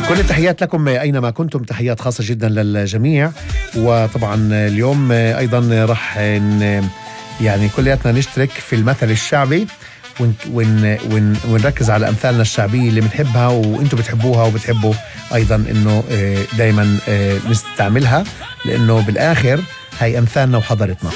كل التحيات لكم أينما كنتم، تحيات خاصة جدا للجميع. وطبعا اليوم أيضا راح يعني كلياتنا نشترك في المثل الشعبي ونركز على أمثالنا الشعبية اللي بنحبها وانتم بتحبوها وبتحبوا أيضا انه دايما نستعملها، لأنه بالآخر هاي أمثالنا وحضرتنا.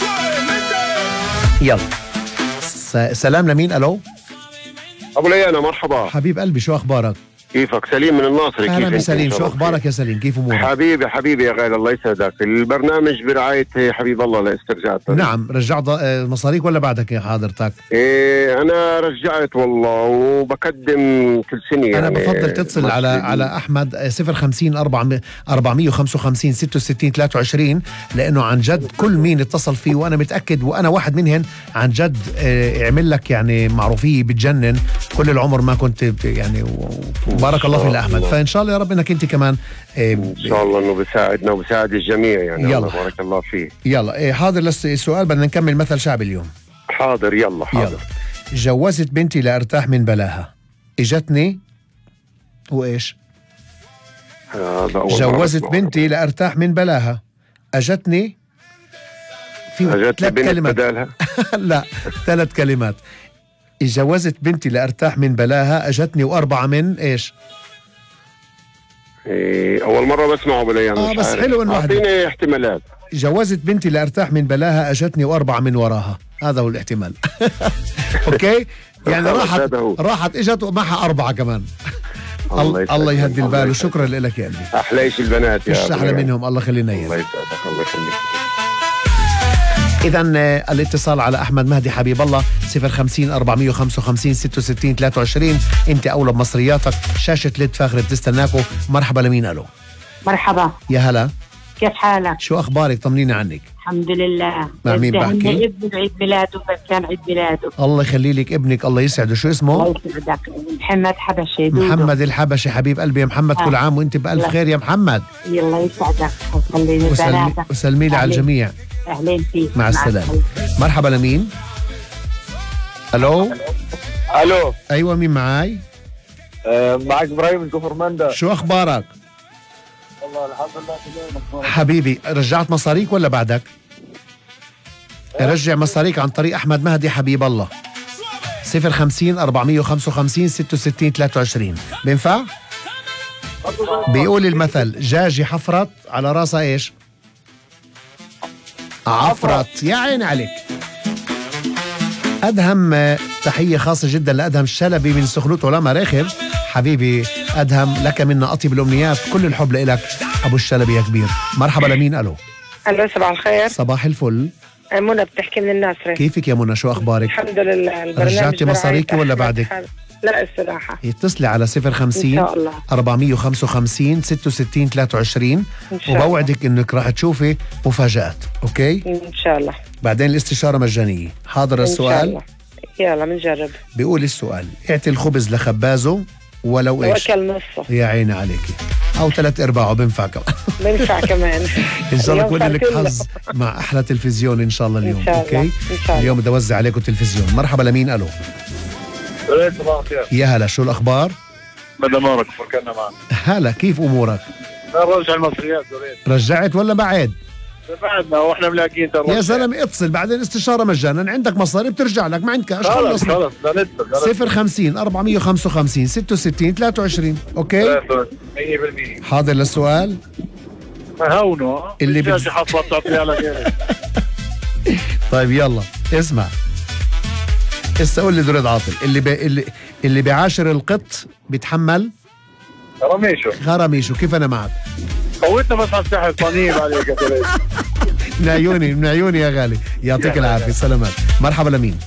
يلا سلام لمين؟ ألو أبو ليانا، مرحبا حبيب قلبي، شو أخبارك؟ كيفك؟ سليم من الناصري. أهلا بسليم، شو أخبارك يا سليم؟ كيف أمورك؟ حبيبي يا غالي، الله يسعدك. البرنامج برعاية حبيب الله لاسترجاع. نعم، رجعت مصاريك ولا بعدك يا حضرتك؟ أنا رجعت والله، وبقدم كل سنة. أنا بفضل تتصل على أحمد 050 455 66 23، لأنه عن جد كل مين اتصل فيه وأنا متأكد وأنا واحد منهن عن جد يعمل لك يعني معروفية بتجنن. كل العمر ما كنت يعني بارك الله في أحمد، فإن شاء الله يا رب إنك أنت كمان إن شاء الله إنه بيساعدنا وبيساعد الجميع يعني. يلا بارك الله فيه. يلا حاضر للسؤال، بدنا نكمل مثل شعبي اليوم. حاضر يلا. جوزت بنتي لأرتاح من بلاها، إجتني وإيش؟ جوزت بنتي لأرتاح من بلاها، أجتني في 3 كلمات بدالها. لا 3 كلمات. جوزت بنتي لأرتاح من بلاها، أجتني وأربعة من إيش؟ أول مرة بسمعه بليان. بس حلو إنه أعطيني احتمالات. جوزت بنتي لأرتاح من بلاها، أجتني وأربعة من وراها، هذا هو الاحتمال. أوكي يعني راحت إجت ومعها 4 كمان. الله يهدي البال، وشكرا لك يا قلبي. أحليش البنات يا مش أحلى منهم، الله خلينا إياهم. الله يسعدك، الله يخليك. إذن الاتصال على أحمد مهدي حبيب الله 050 455 66 23. أنت أولى بمصرياتك، شاشة ليد فاخر بتستناكوا. مرحبا لمين؟ ألو. مرحبا. يا هلا، كيف حالك؟ شو أخبارك؟ طمنيني عنك. الحمد لله. مع مين بحكي؟ ابن عيد ميلاده، كان عيد ميلاده. الله يخلي لك ابنك، الله يسعده. شو اسمه؟ الله يسعدك. محمد حبشي. محمد الحبشي، حبيب قلبي يا محمد. كل عام وانت بألف خير يا محمد. الله يسعدك وسلمي لي على الجميع. أهلين فيك. مع السلامة. مرحبا لمين؟ ألو. أيوة، مين معاي؟ معك إبراهيم من كفر مندا. شو أخبارك؟ والله الحمد لله. حبيبي، رجعت مصاريك ولا بعدك؟ رجع مصاريك عن طريق أحمد مهدي حبيب الله 050 455 66 23. بينفع؟ بيقول المثل جاجي حفرت على راسها إيش؟ عفرت. يا عيني عليك. أدهم تحية خاصة جدا لأدهم الشلبي من سخلوته لما راخر. حبيبي أدهم، لك منا أطيب الأمنيات، كل الحب لإلك أبو الشلبي يا كبير. مرحبا لمين؟ ألو. ألو، صباح الخير. صباح الفل. منى بتحكي من الناصري. كيفك يا منى؟ شو أخبارك؟ الحمد لله. رجعتي مصاريكي ولا بعدك؟ لا الصراحة. اتصلي على 050 455 66 23، وبوعدك انك راح تشوفي مفاجآت. اوكي ان شاء الله. بعدين الاستشارة مجانية. حاضر السؤال؟ يلا بنجرب. بيقول السؤال: اعطي الخبز لخبازه ولو ايش؟ وكل نصه. يا عيني عليكي. او 3/4 بنفع كمان. بنفع كمان. ان شاء الله يكون لك حظ مع احلى تلفزيون ان شاء الله اليوم. إن شاء الله. اوكي إن شاء الله. اليوم بدي اوزع عليكم التلفزيون. مرحبا لمين؟ الو. يا هلا، شو الأخبار؟ بدمارك فركنا معنا. هلا، كيف أمورك؟ رجع المصريات. رجعت ولا بعد؟ بعدنا واحنا ملاقيين. يا زلمة اتصل، بعدين استشارة مجانا، عندك مصاري بترجع لك، ما عندك خلص 050 455 66 23. اوكي 100%. حاضر للسؤال؟ هونه اللي حصلت تعطيها لك. طيب يلا اسمع. قول لي دريد عاطل، اللي بيعاشر القط بيتحمل غراميشه. كيف انا معك؟ قوتنا بس على الساحه الصنيب عليك يا من عيوني يا غالي. يعطيك العافيه. سلامات. مرحبا لمين؟